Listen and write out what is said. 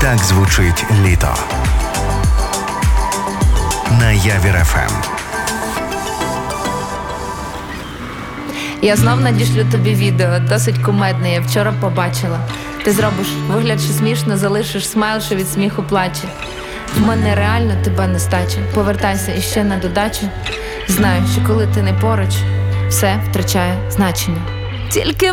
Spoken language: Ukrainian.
Так звучить літо. На Явір ФМ. Я знов надішлю тобі відео, досить кумедне, я вчора побачила. Ти зробиш вигляд, що смішно, залишиш смайл, що від сміху плаче. В мене реально тебе нестача. Повертайся іще на додачу. Знаю, що коли ти не поруч, все втрачає значення. Тільки